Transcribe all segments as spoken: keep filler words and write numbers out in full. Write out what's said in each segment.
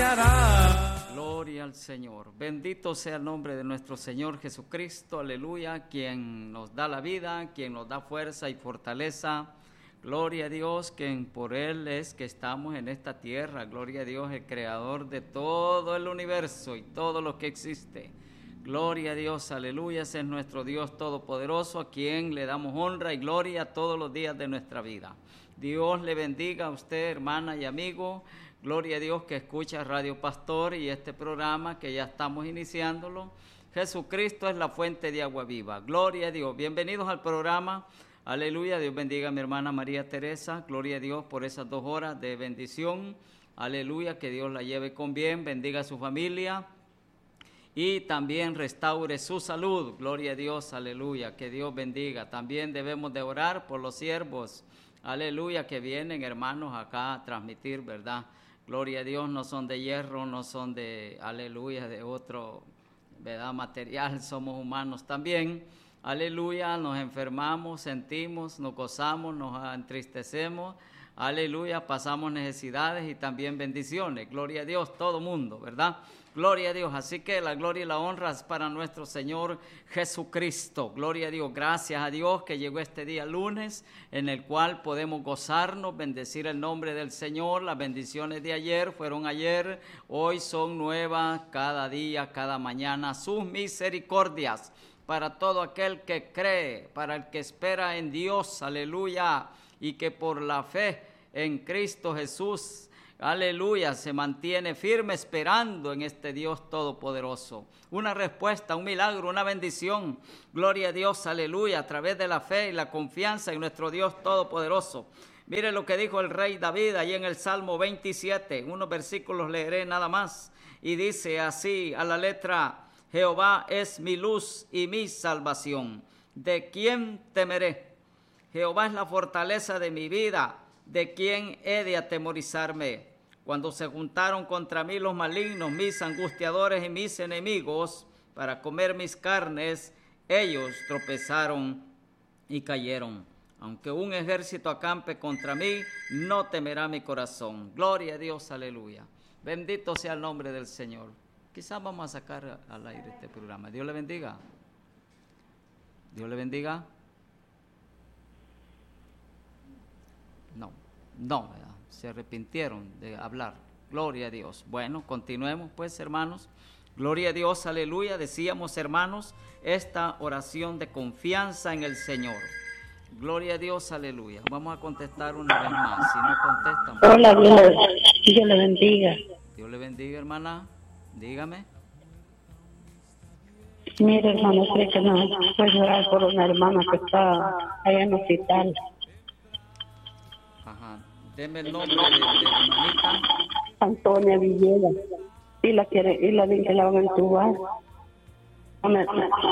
hallará. Gloria al Señor. Bendito sea el nombre de nuestro Señor Jesucristo, aleluya, quien nos da la vida, quien nos da fuerza y fortaleza. Gloria a Dios, quien por Él es que estamos en esta tierra. Gloria a Dios, el creador de todo el universo y todo lo que existe. Gloria a Dios, aleluya, ese es nuestro Dios todopoderoso, a quien le damos honra y gloria todos los días de nuestra vida. Dios le bendiga a usted, hermana y amigo. Gloria a Dios que escucha Radio Pastor y este programa que ya estamos iniciándolo. Jesucristo es la fuente de agua viva. Gloria a Dios. Bienvenidos al programa. Aleluya. Dios bendiga a mi hermana María Teresa. Gloria a Dios por esas dos horas de bendición. Aleluya. Que Dios la lleve con bien. Bendiga a su familia. Y también restaure su salud. Gloria a Dios. Aleluya. Que Dios bendiga. También debemos de orar por los siervos. Aleluya. Que vienen, hermanos, acá a transmitir, ¿verdad? Gloria a Dios, no son de hierro, no son de, aleluya, de otro, ¿verdad? Material, somos humanos también. Aleluya, nos enfermamos, sentimos, nos gozamos, nos entristecemos. Aleluya, pasamos necesidades y también bendiciones. Gloria a Dios, todo mundo, ¿verdad? Gloria a Dios. Así que la gloria y la honra es para nuestro Señor Jesucristo. Gloria a Dios. Gracias a Dios que llegó este día lunes en el cual podemos gozarnos, bendecir el nombre del Señor. Las bendiciones de ayer fueron ayer, hoy son nuevas cada día, cada mañana. Sus misericordias para todo aquel que cree, para el que espera en Dios. Aleluya. Y que por la fe en Cristo Jesús, aleluya, se mantiene firme esperando en este Dios todopoderoso. Una respuesta, un milagro, una bendición. Gloria a Dios, aleluya, a través de la fe y la confianza en nuestro Dios todopoderoso. Mire lo que dijo el rey David ahí en el Salmo veintisiete. Unos versículos leeré nada más. Y dice así a la letra: Jehová es mi luz y mi salvación. ¿De quién temeré? Jehová es la fortaleza de mi vida. ¿De quién he de atemorizarme? Cuando se juntaron contra mí los malignos, mis angustiadores y mis enemigos, para comer mis carnes, ellos tropezaron y cayeron. Aunque un ejército acampe contra mí, no temerá mi corazón. Gloria a Dios, aleluya. Bendito sea el nombre del Señor. Quizás vamos a sacar al aire este programa. Dios le bendiga. Dios le bendiga. No, no, ¿verdad? Se arrepintieron de hablar. Gloria a Dios. Bueno, continuemos pues, hermanos. Gloria a Dios, aleluya. Decíamos, hermanos, esta oración de confianza en el Señor. Gloria a Dios, aleluya. Vamos a contestar una vez más. Si no contestan... Pues, hola, Dios le, Dios le bendiga. Dios le bendiga, hermana. Dígame. Mire, hermano, sé que no puedo orar por una hermana que está allá en el hospital. Ajá. Deme el nombre de, de la hermanita. Antonia Villeda. Y la quiere, y la, y la van a entubar. Antonia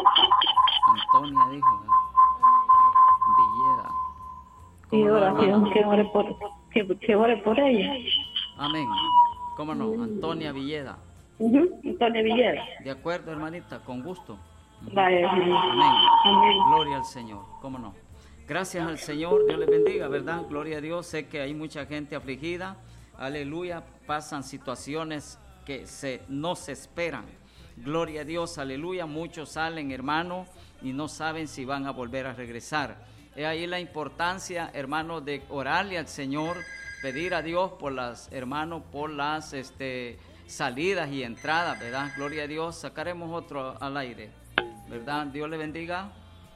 dijo. Villeda. Y oración, que ore por, que, que ore por ella. Amén. ¿Cómo no? Antonia Villeda. Uh-huh. Antonia Villeda. De acuerdo, hermanita, con gusto. Uh-huh. Vaya, amén. Amén. Gloria al Señor. ¿Cómo no? Gracias al Señor, Dios les bendiga, ¿verdad? Gloria a Dios, sé que hay mucha gente afligida, aleluya, pasan situaciones que se, no se esperan. Gloria a Dios, aleluya, muchos salen, hermano, y no saben si van a volver a regresar. Es ahí la importancia, hermano, de orarle al Señor, pedir a Dios por las, hermanos, por las este, salidas y entradas, ¿verdad? Gloria a Dios, sacaremos otro al aire, ¿verdad? Dios le bendiga.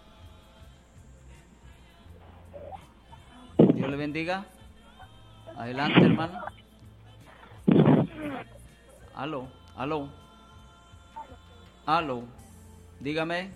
Dios le bendiga. Adelante, hermano. Aló, aló. Aló. Dígame.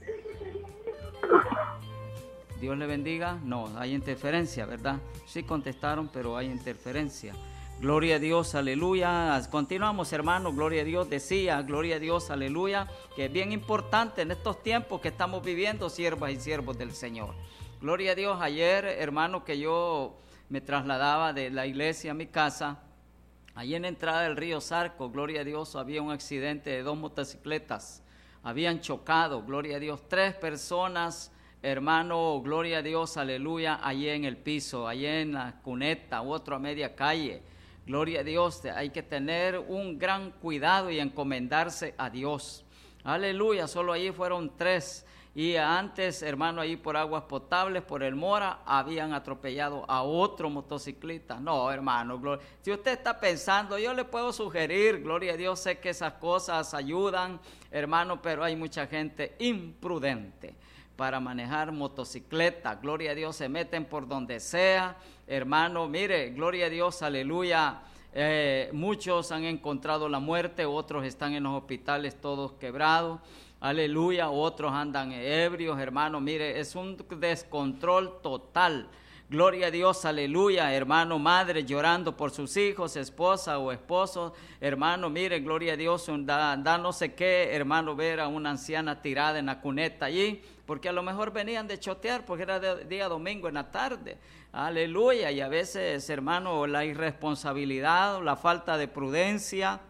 Dios le bendiga. No, hay interferencia, ¿verdad? Sí contestaron, pero hay interferencia. Gloria a Dios, aleluya. Continuamos, hermanos, gloria a Dios. Decía, gloria a Dios, aleluya, que es bien importante en estos tiempos que estamos viviendo, siervas y siervos del Señor. Gloria a Dios. Ayer, hermano, que yo me trasladaba de la iglesia a mi casa, allí en la entrada del río Zarco, gloria a Dios, había un accidente de dos motocicletas. Habían chocado, gloria a Dios, tres personas, hermano, gloria a Dios, aleluya, allí en el piso, allí en la cuneta, otro a media calle. Gloria a Dios, hay que tener un gran cuidado y encomendarse a Dios. Aleluya, solo allí fueron tres. Y antes, hermano, ahí por Aguas Potables, por el Mora, habían atropellado a otro motociclista. No, hermano, gloria. Si usted está pensando, yo le puedo sugerir, gloria a Dios, sé que esas cosas ayudan, hermano, pero hay mucha gente imprudente para manejar motocicleta. Gloria a Dios, se meten por donde sea, hermano. Mire, gloria a Dios, aleluya. Eh, muchos han encontrado la muerte, otros están en los hospitales todos quebrados. Aleluya, otros andan ebrios, hermano, mire, es un descontrol total. Gloria a Dios, aleluya, hermano, madre llorando por sus hijos, esposa o esposo, hermano, mire, gloria a Dios, da, da no sé qué, hermano, ver a una anciana tirada en la cuneta allí, porque a lo mejor venían de chotear, porque era de, día domingo en la tarde. Aleluya, y a veces, hermano, la irresponsabilidad, la falta de prudencia,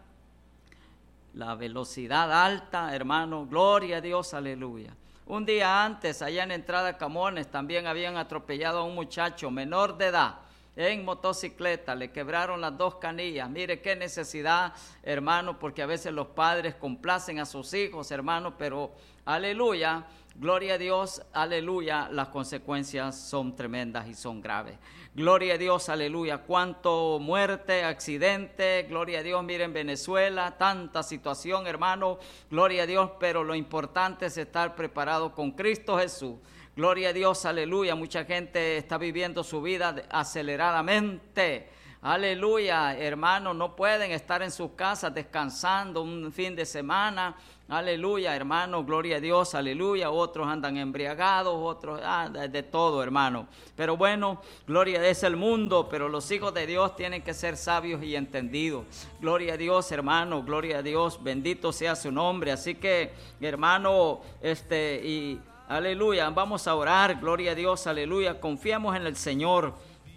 la velocidad alta, hermano, gloria a Dios, aleluya. Un día antes, allá en Entrada Camones, también habían atropellado a un muchacho menor de edad en motocicleta, le quebraron las dos canillas. Mire qué necesidad, hermano, porque a veces los padres complacen a sus hijos, hermano, pero aleluya, gloria a Dios, aleluya, las consecuencias son tremendas y son graves. Gloria a Dios, aleluya, cuánto muerte, accidente, gloria a Dios, miren Venezuela, tanta situación, hermano, gloria a Dios, pero lo importante es estar preparado con Cristo Jesús. Gloria a Dios, aleluya, mucha gente está viviendo su vida aceleradamente. Aleluya, hermanos, no pueden estar en sus casas descansando un fin de semana. Aleluya, hermano, gloria a Dios, aleluya. Otros andan embriagados, otros, ah, de, de todo, hermano. Pero bueno, gloria es el mundo, pero los hijos de Dios tienen que ser sabios y entendidos. Gloria a Dios, hermano, gloria a Dios, bendito sea su nombre. Así que, hermano, este, y aleluya, vamos a orar, gloria a Dios, aleluya. Confiemos en el Señor.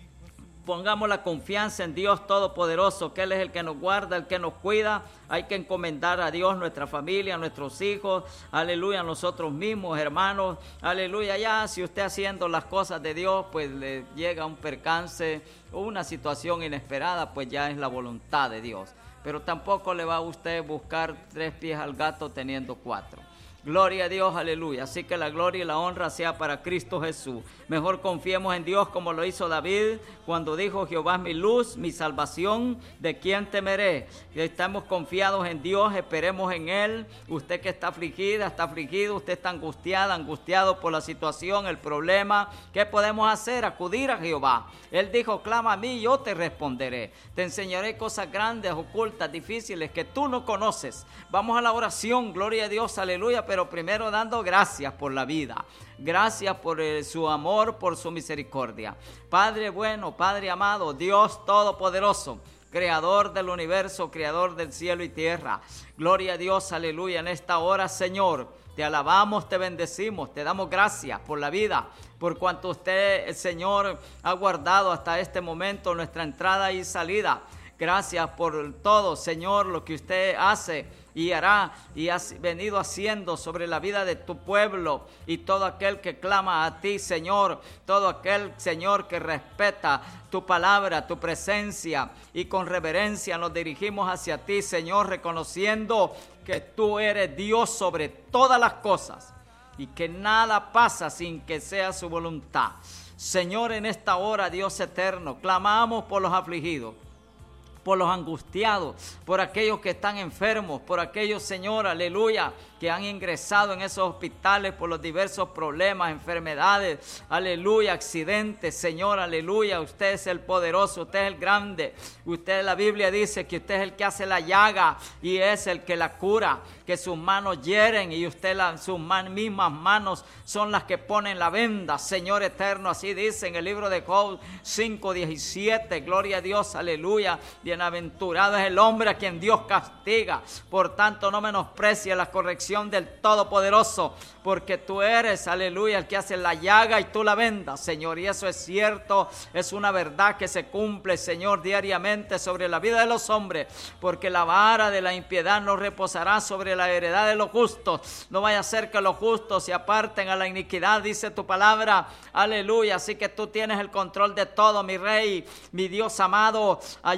Pongamos la confianza en Dios Todopoderoso, que Él es el que nos guarda, el que nos cuida. Hay que encomendar a Dios nuestra familia, nuestros hijos, aleluya, nosotros mismos, hermanos, aleluya. Ya si usted haciendo las cosas de Dios, pues le llega un percance o una situación inesperada, pues ya es la voluntad de Dios. Pero tampoco le va a usted buscar tres pies al gato teniendo cuatro. Gloria a Dios, aleluya. Así que la gloria y la honra sea para Cristo Jesús. Mejor confiemos en Dios como lo hizo David cuando dijo: Jehová es mi luz, mi salvación, ¿de quién temeré? Estamos confiados en Dios, esperemos en Él. Usted que está afligida, está afligido, usted está angustiada, angustiado por la situación, el problema. ¿Qué podemos hacer? Acudir a Jehová. Él dijo: clama a mí y yo te responderé. Te enseñaré cosas grandes, ocultas, difíciles que tú no conoces. Vamos a la oración, gloria a Dios, aleluya. Pero primero dando gracias por la vida, gracias por eh, su amor, por su misericordia. Padre bueno, Padre amado, Dios Todopoderoso, Creador del universo, Creador del cielo y tierra. Gloria a Dios, aleluya. En esta hora, Señor, te alabamos, te bendecimos, te damos gracias por la vida, por cuanto usted, el Señor, ha guardado hasta este momento nuestra entrada y salida. Gracias por todo, Señor, lo que usted hace y hará y has venido haciendo sobre la vida de tu pueblo y todo aquel que clama a ti, Señor, todo aquel, Señor, que respeta tu palabra, tu presencia, y con reverencia nos dirigimos hacia ti, Señor, reconociendo que tú eres Dios sobre todas las cosas y que nada pasa sin que sea su voluntad. Señor, en esta hora, Dios eterno, clamamos por los afligidos, por los angustiados, por aquellos que están enfermos, por aquellos, Señor, aleluya, que han ingresado en esos hospitales por los diversos problemas, enfermedades, aleluya, accidentes, Señor, aleluya. Usted es el poderoso, usted es el grande. Usted, la Biblia dice que usted es el que hace la llaga y es el que la cura, que sus manos hieren y usted, la, sus man, mismas manos son las que ponen la venda, Señor eterno. Así dice en el libro de Job cinco diecisiete, gloria a Dios, aleluya. Bienaventurado es el hombre a quien Dios castiga. Por tanto, no menosprecie la corrección del Todopoderoso, porque tú eres, aleluya, el que hace la llaga y tú la vendas, Señor. Y eso es cierto, es una verdad que se cumple, Señor, diariamente sobre la vida de los hombres, porque la vara de la impiedad no reposará sobre la heredad de los justos. No vaya a ser que los justos se aparten a la iniquidad, dice tu palabra, aleluya. Así que tú tienes el control de todo, mi Rey, mi Dios amado. Ayuda,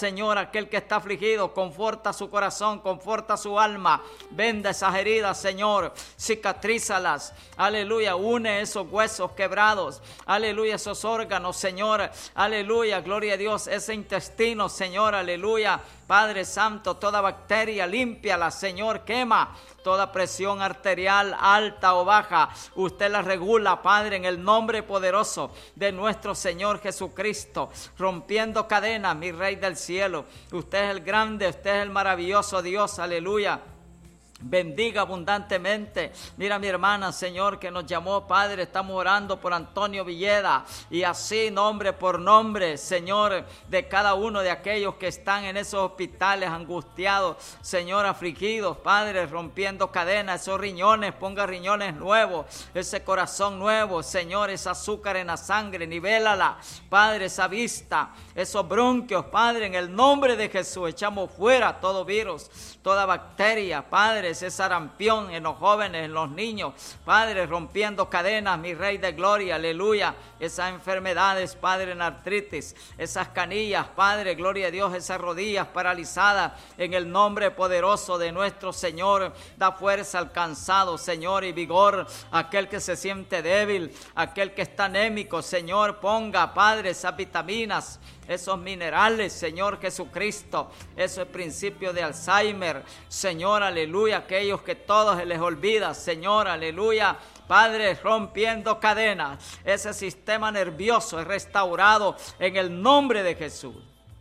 Señor, aquel que está afligido, conforta su corazón, conforta su alma, venda esas heridas, Señor, cicatrízalas, aleluya, une esos huesos quebrados, aleluya, esos órganos, Señor, aleluya, gloria a Dios, ese intestino, Señor, aleluya, Padre Santo, toda bacteria, límpiala, Señor, quema toda presión arterial alta o baja, usted la regula, Padre, en el nombre poderoso de nuestro Señor Jesucristo, rompiendo cadenas, mi Rey del cielo, usted es el grande, usted es el maravilloso Dios, aleluya. Bendiga abundantemente. Mira mi hermana, Señor, que nos llamó, Padre, estamos orando por Antonio Villeda y así nombre por nombre, Señor, de cada uno de aquellos que están en esos hospitales angustiados, Señor, afligidos, Padre, rompiendo cadenas, esos riñones, ponga riñones nuevos, ese corazón nuevo, Señor, esa azúcar en la sangre, nivélala, Padre, esa vista, esos bronquios, Padre, en el nombre de Jesús, echamos fuera todo virus, toda bacteria, Padre, ese sarampión en los jóvenes, en los niños, Padre, rompiendo cadenas, mi Rey de gloria, aleluya, esas enfermedades, Padre, en artritis, esas canillas, Padre, gloria a Dios, esas rodillas paralizadas, en el nombre poderoso de nuestro Señor, da fuerza al cansado, Señor, y vigor, aquel que se siente débil, aquel que está anémico, Señor, ponga, Padre, esas vitaminas, esos minerales, Señor Jesucristo, esos principios de Alzheimer, Señor, aleluya, aquellos que todos se les olvida, Señor, aleluya, Padre, rompiendo cadenas, ese sistema nervioso es restaurado en el nombre de Jesús.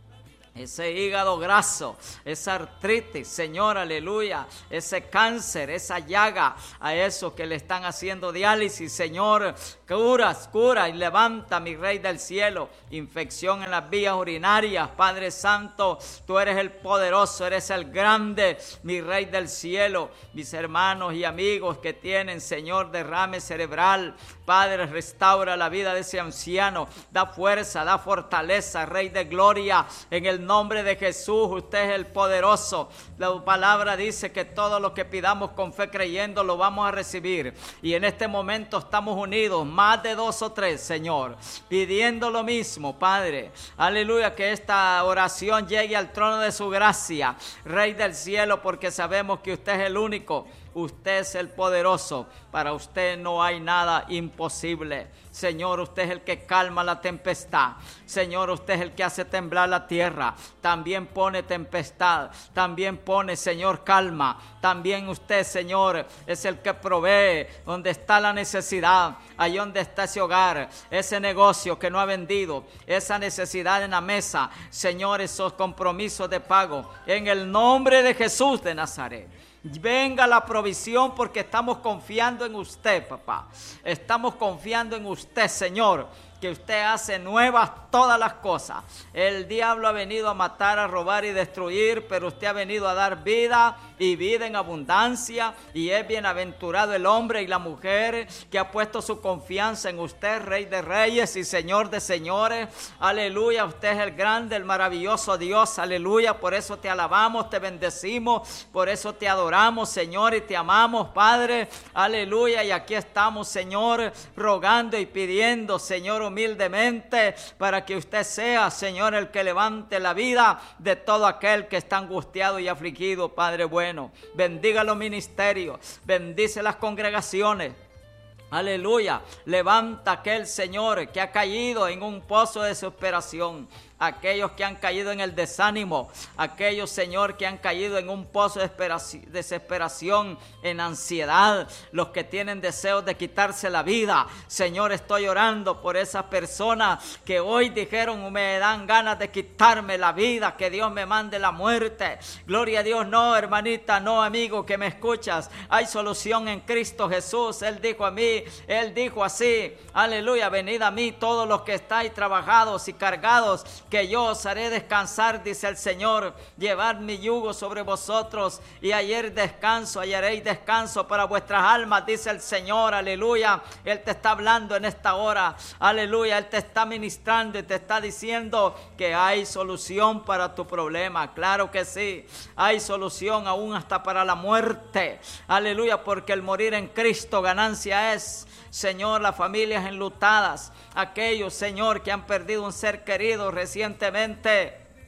Ese hígado graso, esa artritis, Señor, aleluya, ese cáncer, esa llaga, a esos que le están haciendo diálisis, Señor, curas, cura y levanta, mi Rey del cielo, infección en las vías urinarias, Padre Santo, tú eres el poderoso, eres el grande, mi Rey del cielo, mis hermanos y amigos que tienen, Señor, derrame cerebral, Padre, restaura la vida de ese anciano, da fuerza, da fortaleza, Rey de gloria, en el nombre de Jesús, usted es el poderoso. La palabra dice que todo lo que pidamos con fe creyendo lo vamos a recibir. Y en este momento estamos unidos, más de dos o tres, Señor, pidiendo lo mismo, Padre. Aleluya, que esta oración llegue al trono de su gracia, Rey del cielo, porque sabemos que usted es el único. Usted es el poderoso, para usted no hay nada imposible. Señor, usted es el que calma la tempestad. Señor, usted es el que hace temblar la tierra. También pone tempestad, también pone, Señor, calma. También usted, Señor, es el que provee donde está la necesidad. Ahí donde está ese hogar, ese negocio que no ha vendido, esa necesidad en la mesa. Señor, esos compromisos de pago, en el nombre de Jesús de Nazaret. Venga la provisión porque estamos confiando en usted, papá. Estamos confiando en usted, Señor, que usted hace nuevas todas las cosas. El diablo ha venido a matar, a robar y destruir, pero usted ha venido a dar vida y vida en abundancia. Y es bienaventurado el hombre y la mujer que ha puesto su confianza en usted, Rey de reyes y Señor de señores. Aleluya, usted es el grande, el maravilloso Dios. Aleluya, por eso te alabamos, te bendecimos, por eso te adoramos, Señor, y te amamos, Padre. Aleluya, y aquí estamos, Señor, rogando y pidiendo, Señor, humildemente, para que usted sea, Señor, el que levante la vida de todo aquel que está angustiado y afligido, Padre bueno. Bendiga los ministerios, bendice las congregaciones. Aleluya, levanta aquel, Señor, que ha caído en un pozo de desesperación. Aquellos que han caído en el desánimo, aquellos, Señor, que han caído en un pozo de desesperación, en ansiedad, los que tienen deseos de quitarse la vida. Señor, estoy orando por esas personas que hoy dijeron, me dan ganas de quitarme la vida, que Dios me mande la muerte. Gloria a Dios. No, hermanita, no, amigo, que me escuchas, hay solución en Cristo Jesús. Él dijo a mí, Él dijo así, aleluya, venid a mí todos los que estáis trabajados y cargados, que yo os haré descansar, dice el Señor. Llevad mi yugo sobre vosotros y ayer descanso, hallaréis descanso para vuestras almas, dice el Señor. Aleluya, Él te está hablando en esta hora. Aleluya, Él te está ministrando y te está diciendo que hay solución para tu problema. Claro que sí, hay solución aún hasta para la muerte. Aleluya, porque el morir en Cristo ganancia es. Señor, las familias enlutadas, aquellos, Señor, que han perdido un ser querido recientemente,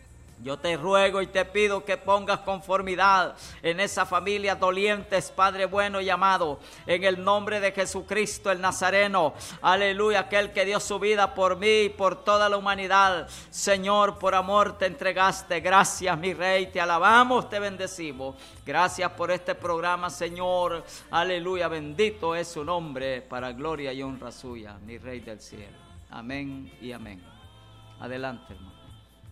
Yo te ruego y te pido que pongas conformidad en esas familias dolientes, Padre bueno y amado, en el nombre de Jesucristo el Nazareno. Aleluya, aquel que dio su vida por mí y por toda la humanidad. Señor, por amor te entregaste. Gracias, mi Rey, te alabamos, te bendecimos. Gracias por este programa, Señor. Aleluya, bendito es su nombre, para gloria y honra suya, mi Rey del cielo. Amén y amén. Adelante, hermano.